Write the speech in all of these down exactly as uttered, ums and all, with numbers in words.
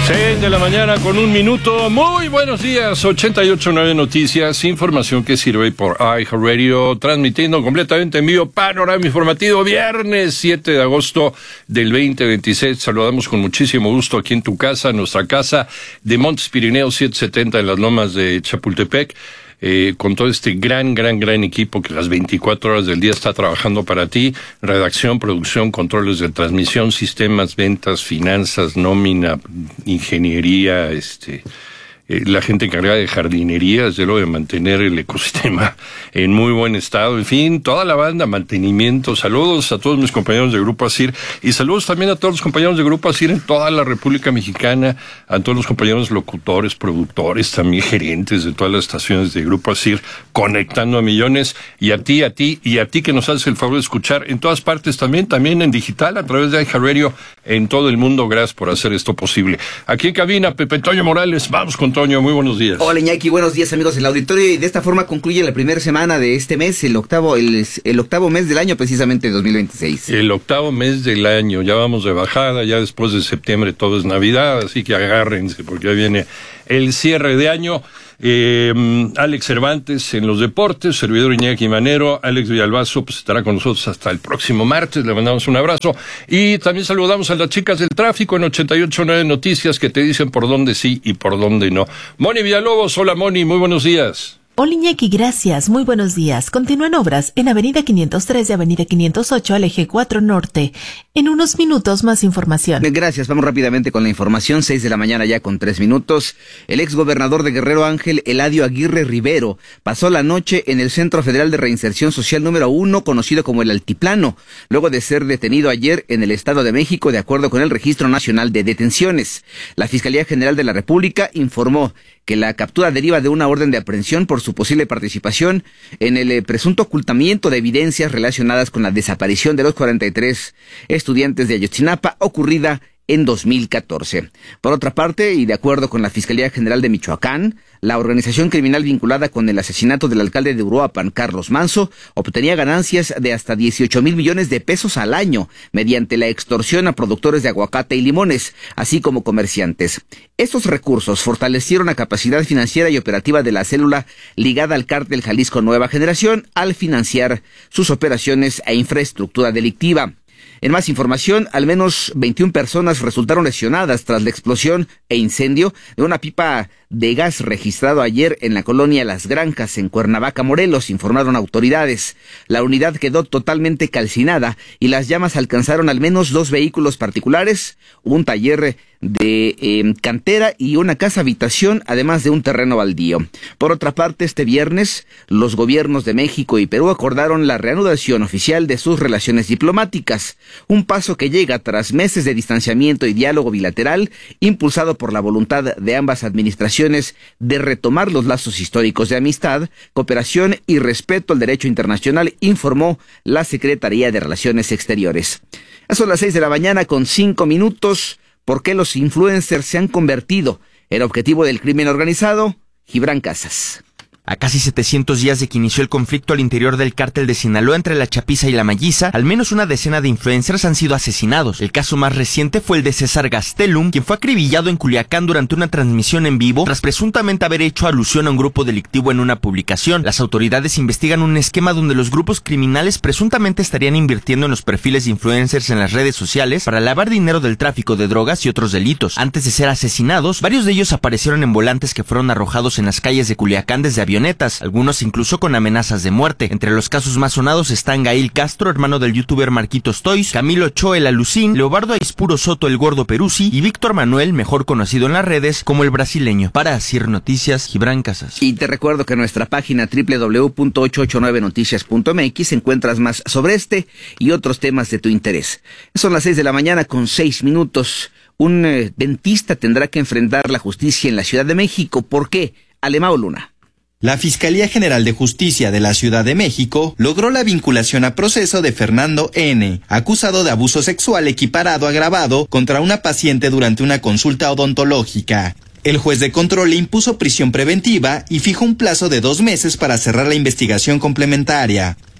seis de la mañana con un minuto. Muy buenos días. ochenta y ocho punto nueve Noticias, información que sirve por iHeartRadio, transmitiendo completamente en vivo panorama informativo viernes siete de agosto del veinte veintiséis. Saludamos con muchísimo gusto aquí en tu casa, nuestra casa de Montes Pirineos setecientos setenta en las lomas de Chapultepec. Eh, con todo este gran, gran, gran equipo que las veinticuatro horas del día está trabajando para ti, redacción, producción, controles de transmisión, sistemas, ventas, finanzas, nómina, ingeniería, este, eh, la gente encargada de jardinería, desde luego de mantener el ecosistema en muy buen estado, en fin, toda la banda, mantenimiento. Saludos a todos mis compañeros de Grupo ASIR y saludos también a todos los compañeros de Grupo ASIR en toda la República Mexicana, a todos los compañeros locutores, productores, también gerentes de todas las estaciones de Grupo ASIR, conectando a millones, y a ti, a ti y a ti que nos haces el favor de escuchar en todas partes también, también en digital, a través de iHeartRadio, en todo el mundo. Gracias por hacer esto posible. Aquí en cabina, Pepe Toño Morales. Vamos con Toño, muy buenos días. Hola, Iñaki, buenos días, amigos del auditorio, y de esta forma concluye la primera semana de este mes, el octavo, el, el octavo mes del año, precisamente dos mil veintiséis. El octavo mes del año, ya vamos de bajada, ya después de septiembre todo es Navidad, así que agárrense, porque ya viene el cierre de año. Eh, Alex Cervantes en los deportes, servidor Iñaki Manero, Alex Villalbazo pues estará con nosotros hasta el próximo martes, le mandamos un abrazo, y también saludamos a las chicas del tráfico en ochenta y ocho punto nueve Noticias, que te dicen por dónde sí y por dónde no. Moni Villalobos, hola Moni, muy buenos días. Hola Iñaki, gracias, muy buenos días. Continúan obras en Avenida quinientos tres y Avenida quinientos ocho al eje cuatro Norte. En unos minutos más información. Gracias, vamos rápidamente con la información, seis de la mañana ya con tres minutos. El ex gobernador de Guerrero, Ángel Eladio Aguirre Rivero, pasó la noche en el Centro Federal de Reinserción Social número uno, conocido como el Altiplano, luego de ser detenido ayer en el Estado de México, de acuerdo con el Registro Nacional de Detenciones. La Fiscalía General de la República informó que la captura deriva de una orden de aprehensión por su posible participación en el eh, presunto ocultamiento de evidencias relacionadas con la desaparición de los cuarenta y tres estudiantes de Ayotzinapa ocurrida en dos mil catorce. Por otra parte, y de acuerdo con la Fiscalía General de Michoacán, la organización criminal vinculada con el asesinato del alcalde de Uruapan, Carlos Manso, obtenía ganancias de hasta dieciocho mil millones de pesos al año mediante la extorsión a productores de aguacate y limones, así como comerciantes. Estos recursos fortalecieron la capacidad financiera y operativa de la célula ligada al cártel Jalisco Nueva Generación al financiar sus operaciones e infraestructura delictiva. En más información, al menos veintiuna personas resultaron lesionadas tras la explosión e incendio de una pipa de gas registrado ayer en la colonia Las Granjas, en Cuernavaca, Morelos, informaron autoridades. La unidad quedó totalmente calcinada y las llamas alcanzaron al menos dos vehículos particulares, un taller de eh, cantera y una casa habitación, además de un terreno baldío. Por otra parte, este viernes, los gobiernos de México y Perú acordaron la reanudación oficial de sus relaciones diplomáticas, un paso que llega tras meses de distanciamiento y diálogo bilateral, impulsado por la voluntad de ambas administraciones de retomar los lazos históricos de amistad, cooperación y respeto al derecho internacional, informó la Secretaría de Relaciones Exteriores. Son las seis de la mañana con cinco minutos. ¿Por qué los influencers se han convertido en objetivo del crimen organizado? Gibran Casas. A casi setecientos días de que inició el conflicto al interior del cártel de Sinaloa entre la Chapiza y la Malliza, al menos una decena de influencers han sido asesinados. El caso más reciente fue el de César Gastelum, quien fue acribillado en Culiacán durante una transmisión en vivo tras presuntamente haber hecho alusión a un grupo delictivo en una publicación. Las autoridades investigan un esquema donde los grupos criminales presuntamente estarían invirtiendo en los perfiles de influencers en las redes sociales para lavar dinero del tráfico de drogas y otros delitos. Antes de ser asesinados, varios de ellos aparecieron en volantes que fueron arrojados en las calles de Culiacán desde aviones. Algunos incluso con amenazas de muerte. Entre los casos más sonados están Gail Castro, hermano del youtuber Marquitos Toys, Camilo Ochoa el Alucín, Leobardo Aispuro Soto el Gordo Peruzzi y Víctor Manuel, mejor conocido en las redes como el brasileño. Para ASIR Noticias, Gibran Casas. Y te recuerdo que en nuestra página doble u doble u doble u punto ochocientos ochenta y nueve noticias punto m x encuentras más sobre este y otros temas de tu interés. Son las seis de la mañana con seis minutos. Un eh, dentista tendrá que enfrentar la justicia en la Ciudad de México. ¿Por qué? Alemao Luna. La Fiscalía General de Justicia de la Ciudad de México logró la vinculación a proceso de Fernando N., acusado de abuso sexual equiparado agravado contra una paciente durante una consulta odontológica. El juez de control le impuso prisión preventiva y fijó un plazo de dos meses para cerrar la investigación complementaria.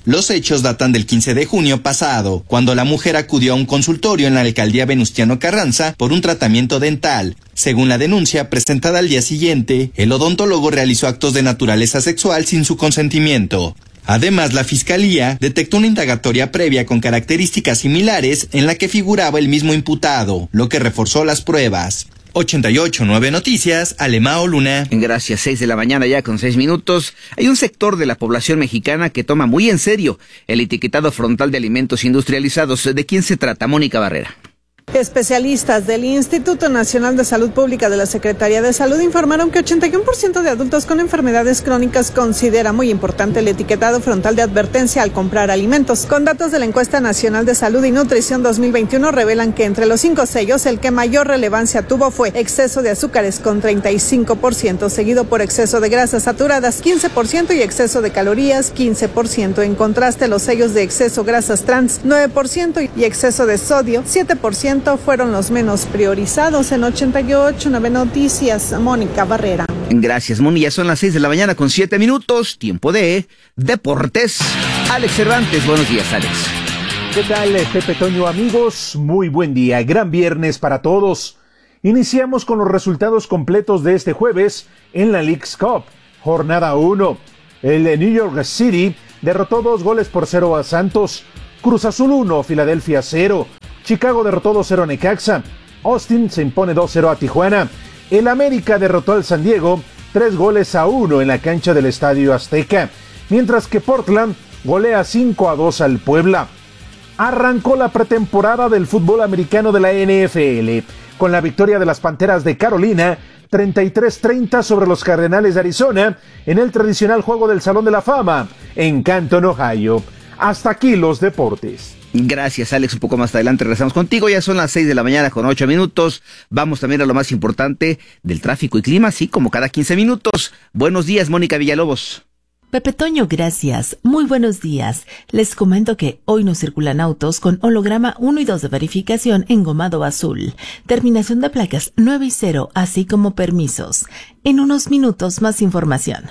Los hechos datan del quince de junio pasado, cuando la mujer acudió a un consultorio en la alcaldía Venustiano Carranza por un tratamiento dental. Según la denuncia presentada al día siguiente, el odontólogo realizó actos de naturaleza sexual sin su consentimiento. Además, la Fiscalía detectó una indagatoria previa con características similares en la que figuraba el mismo imputado, lo que reforzó las pruebas. ochenta y ocho punto nueve Noticias, Alemao Luna. Gracias, seis de la mañana ya con seis minutos. Hay un sector de la población mexicana que toma muy en serio el etiquetado frontal de alimentos industrializados. ¿De quién se trata? Mónica Barrera. Especialistas del Instituto Nacional de Salud Pública de la Secretaría de Salud informaron que ochenta y uno por ciento de adultos con enfermedades crónicas considera muy importante el etiquetado frontal de advertencia al comprar alimentos. Con datos de la Encuesta Nacional de Salud y Nutrición dos mil veintiuno revelan que entre los cinco sellos el que mayor relevancia tuvo fue exceso de azúcares con treinta y cinco por ciento, seguido por exceso de grasas saturadas quince por ciento y exceso de calorías quince por ciento. En contraste, los sellos de exceso grasas trans nueve por ciento y exceso de sodio siete por ciento fueron los menos priorizados. En ochenta y ocho punto nueve Noticias, Mónica Barrera. Gracias, Moni. Ya son las seis de la mañana con siete minutos. Tiempo de deportes. Alex Cervantes, buenos días, Alex. ¿Qué tal, Pepe Toño, amigos? Muy buen día. Gran viernes para todos. Iniciamos con los resultados completos de este jueves en la Leagues Cup. Jornada uno. El New York City derrotó dos goles por cero a Santos. Cruz Azul uno, Filadelfia cero. Chicago derrotó dos cero a Necaxa. Austin se impone dos cero a Tijuana. El América derrotó al San Diego tres goles a uno en la cancha del Estadio Azteca. Mientras que Portland golea cinco a dos al Puebla. Arrancó la pretemporada del fútbol americano de la N F L con la victoria de las Panteras de Carolina treinta y tres treinta sobre los Cardenales de Arizona en el tradicional juego del Salón de la Fama en Canton, Ohio. Hasta aquí los deportes. Gracias, Alex. Un poco más adelante regresamos contigo. Ya son las seis de la mañana con ocho minutos. Vamos también a lo más importante del tráfico y clima, así como cada quince minutos. Buenos días, Mónica Villalobos. Pepe Toño, gracias. Muy buenos días. Les comento que hoy no circulan autos con holograma uno y dos de verificación engomado azul. Terminación de placas nueve y cero, así como permisos. En unos minutos más información.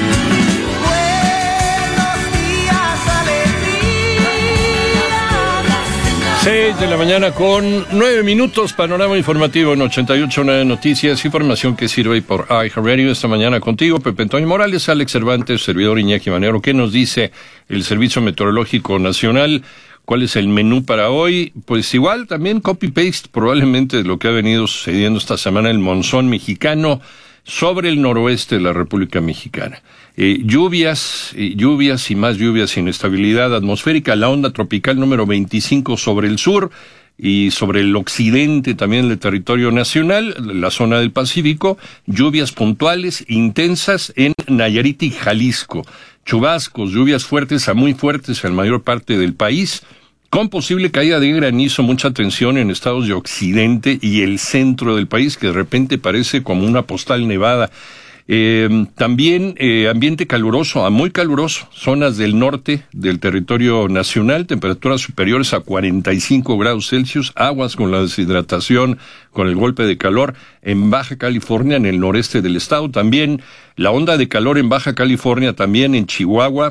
seis de la mañana con nueve minutos, panorama informativo en ochenta y ocho punto nueve Noticias, información que sirve por iHeartRadio. Esta mañana contigo, Pepe Antonio Morales, Alex Cervantes, servidor Iñaki Manero. ¿Qué nos dice el Servicio Meteorológico Nacional? ¿Cuál es el menú para hoy? Pues igual, también copy-paste probablemente de lo que ha venido sucediendo esta semana, el monzón mexicano sobre el noroeste de la República Mexicana. Eh, lluvias, eh, lluvias y más lluvias, inestabilidad atmosférica, la onda tropical número veinticinco sobre el sur y sobre el occidente también del territorio nacional, la zona del Pacífico, lluvias puntuales, intensas en Nayarit y Jalisco, chubascos, lluvias fuertes a muy fuertes en la mayor parte del país, con posible caída de granizo, mucha atención en estados de occidente y el centro del país, que de repente parece como una postal nevada. Eh, también eh, ambiente caluroso, a muy caluroso, zonas del norte del territorio nacional, temperaturas superiores a cuarenta y cinco grados Celsius, aguas con la deshidratación, con el golpe de calor en Baja California, en el noreste del estado, también la onda de calor en Baja California, también en Chihuahua,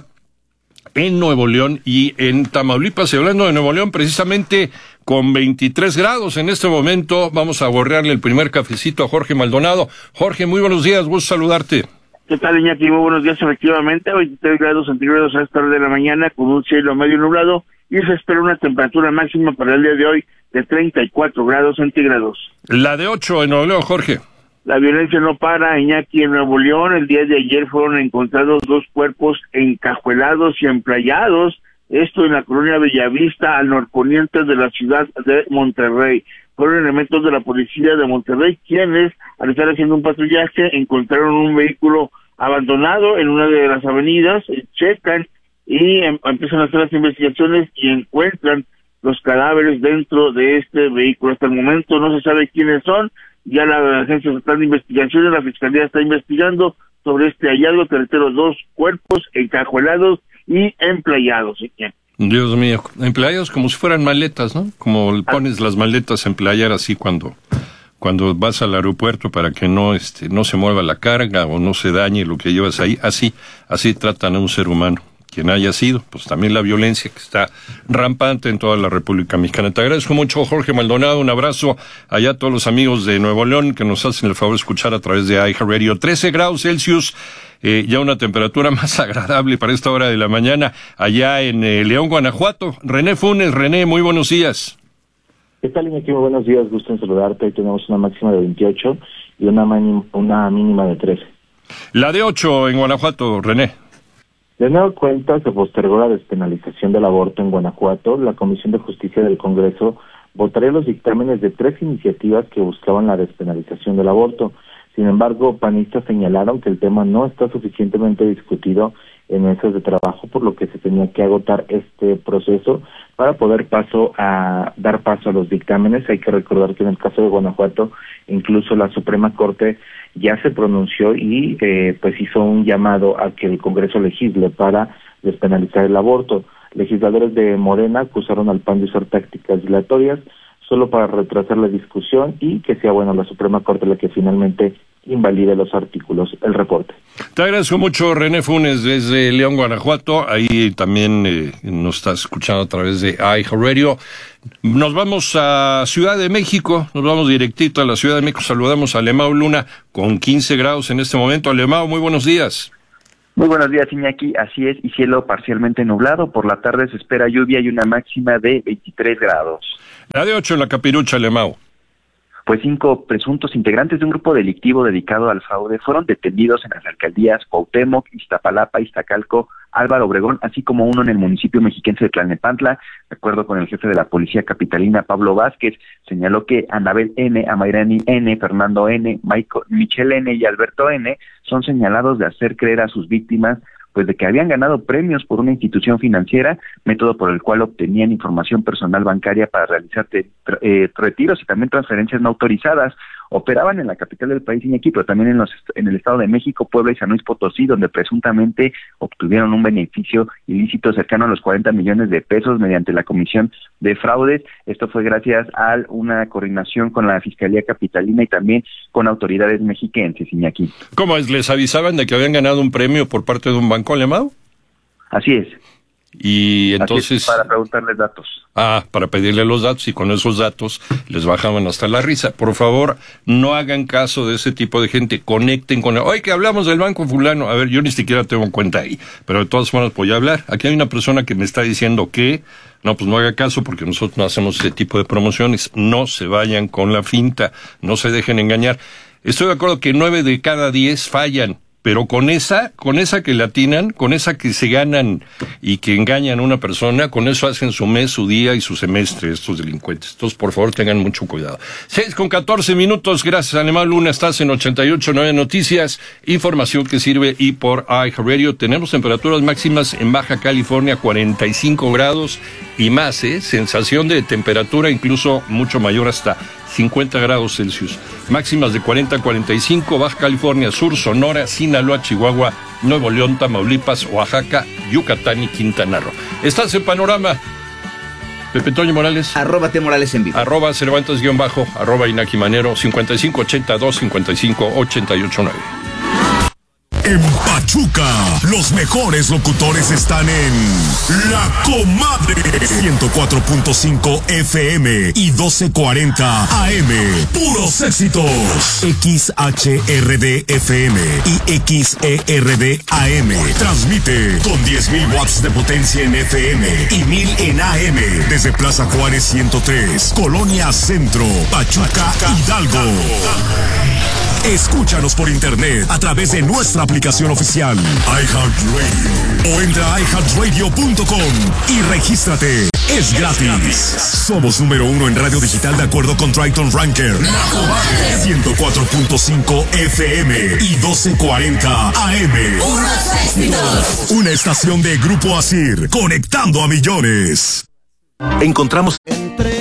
en Nuevo León y en Tamaulipas. Y hablando de Nuevo León, precisamente con veintitrés grados en este momento, vamos a borrearle el primer cafecito a Jorge Maldonado. Jorge, muy buenos días, gusto saludarte. ¿Qué tal, Iñaki? Muy buenos días. Efectivamente, veintitrés grados centígrados a esta hora de la mañana, con un cielo medio nublado, y se espera una temperatura máxima para el día de hoy de treinta y cuatro grados centígrados. La de ocho en Nuevo León, Jorge. La violencia no para, Iñaki. En Nuevo León, el día de ayer fueron encontrados dos cuerpos encajuelados y emplayados, esto en la colonia Bellavista, al norponiente de la ciudad de Monterrey. Fueron elementos de la policía de Monterrey quienes, al estar haciendo un patrullaje, encontraron un vehículo abandonado en una de las avenidas, checan y em- empiezan a hacer las investigaciones y encuentran los cadáveres dentro de este vehículo. Hasta el momento no se sabe quiénes son. Ya la Agencia Estatal de Investigaciones, la Fiscalía está investigando sobre este hallazgo, que reitero, dos cuerpos encajuelados y emplayados. ¿Sí? Dios mío, emplayados como si fueran maletas, ¿no? Como pones las maletas a emplayar así cuando cuando vas al aeropuerto para que no este no se mueva la carga o no se dañe lo que llevas ahí. Así, así tratan a un ser humano. quien haya sido, pues también la violencia que está rampante en toda la República Mexicana. Te agradezco mucho, Jorge Maldonado, un abrazo allá a todos los amigos de Nuevo León que nos hacen el favor de escuchar a través de iHeartRadio. trece grados Celsius, eh, ya una temperatura más agradable para esta hora de la mañana, allá en eh, León, Guanajuato. René Funes, René, muy buenos días. ¿Qué tal, Iñaki? Muy buenos días, gusto en saludarte. Hoy tenemos una máxima de veintiocho y una, mani- una mínima de trece. La de ocho en Guanajuato, René. De nueva cuenta, se postergó la despenalización del aborto en Guanajuato. La Comisión de Justicia del Congreso votaría los dictámenes de tres iniciativas que buscaban la despenalización del aborto. Sin embargo, panistas señalaron que el tema no está suficientemente discutido en mesas de trabajo, por lo que se tenía que agotar este proceso para poder paso a dar paso a los dictámenes. Hay que recordar que en el caso de Guanajuato, incluso la Suprema Corte ya se pronunció y eh, pues hizo un llamado a que el Congreso legisle para despenalizar el aborto. Legisladores de Morena acusaron al P A N de usar tácticas dilatorias solo para retrasar la discusión y que sea, bueno, la Suprema Corte la que finalmente invalide los artículos. El reporte. Te agradezco mucho, René Funes, desde León, Guanajuato. Ahí también eh, nos estás escuchando a través de iHeartRadio. Nos vamos a Ciudad de México, nos vamos directito a la Ciudad de México. Saludamos a Alemão Luna con quince grados en este momento. Alemão, muy buenos días. Muy buenos días, Iñaki. Así es, y cielo parcialmente nublado. Por la tarde se espera lluvia y una máxima de veintitrés grados. La de ocho en la Capirucha, Alemão. Pues cinco presuntos integrantes de un grupo delictivo dedicado al fraude fueron detenidos en las alcaldías Cuauhtémoc, Iztapalapa, Iztacalco, Álvaro Obregón, así como uno en el municipio mexiquense de Tlalnepantla. De acuerdo con el jefe de la policía capitalina, Pablo Vázquez, señaló que Anabel N., Amairani N., Fernando N., Michael, Michelle N. y Alberto N. son señalados de hacer creer a sus víctimas pues de que habían ganado premios por una institución financiera, método por el cual obtenían información personal bancaria para realizar eh, retiros y también transferencias no autorizadas. Operaban en la capital del país, Iñaki, pero también en, los, en el Estado de México, Puebla y San Luis Potosí, donde presuntamente obtuvieron un beneficio ilícito cercano a los cuarenta millones de pesos mediante la Comisión de Fraudes. Esto fue gracias a una coordinación con la Fiscalía Capitalina y también con autoridades mexiquenses, Iñaki. ¿Cómo es? ¿Les avisaban de que habían ganado un premio por parte de un banco alemán? Así es. Y entonces... Así es, para preguntarles datos. Ah, para pedirle los datos, y con esos datos les bajaban hasta la risa. Por favor, no hagan caso de ese tipo de gente. Conecten con... Oye, que hablamos del banco fulano. A ver, yo ni siquiera tengo cuenta ahí. Pero de todas formas voy a hablar. Aquí hay una persona que me está diciendo que... No, pues no haga caso porque nosotros no hacemos ese tipo de promociones. No se vayan con la finta. No se dejen engañar. Estoy de acuerdo que nueve de cada diez fallan. Pero con esa, con esa que le atinan, con esa que se ganan y que engañan a una persona, con eso hacen su mes, su día y su semestre estos delincuentes. Entonces, por favor, tengan mucho cuidado. Seis con catorce minutos, gracias, Alemão Luna, estás en ochenta y ocho punto nueve Noticias, información que sirve, y por iHeartRadio. Tenemos temperaturas máximas en Baja California, cuarenta y cinco grados y más, ¿eh? Sensación de temperatura incluso mucho mayor, hasta cincuenta grados Celsius. Máximas de cuarenta a cuarenta y cinco, Baja California Sur, Sonora, Sinaloa, Chihuahua, Nuevo León, Tamaulipas, Oaxaca, Yucatán y Quintana Roo. Estás en Panorama. Pepe Toño Morales. Arroba T Morales en vivo. Arroba Cervantes guión bajo, arroba Inaki Manero, cincuenta y cinco ochenta y dos, cincuenta y cinco ochenta y ocho nueve. En Pachuca, los mejores locutores están en La Comadre, ciento cuatro punto cinco F M y doce cuarenta A M. Puros éxitos. X H R D F M y X E R D A M. Transmite con diez mil watts de potencia en F M y mil en A M. Desde Plaza Juárez ciento tres, Colonia Centro, Pachuca, Hidalgo. Escúchanos por internet a través de nuestra aplicación oficial iHeartRadio o entra a i heart radio punto com y regístrate. Es gratis. Somos número uno en radio digital de acuerdo con Triton Ranker. ciento cuatro punto cinco F M y doce cuarenta A M. Una estación de Grupo Asir, conectando a millones. Encontramos...